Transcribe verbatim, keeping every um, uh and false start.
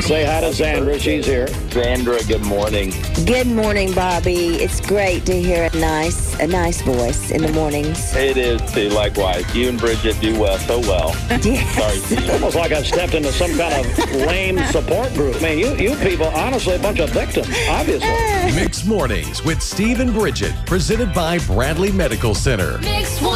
Say hi to Sandra. She's here. Sandra, good morning. Good morning, Bobby. It's great to hear a nice, a nice voice in the mornings. It is too. Likewise, you and Bridget do well, so well. Yes. Sorry. It's almost like I've stepped into some kind of lame support group. I mean, you, you people, honestly, a bunch of victims, obviously. Mixed Mornings with Steve and Bridget, presented by Bradley Medical Center. Mix one.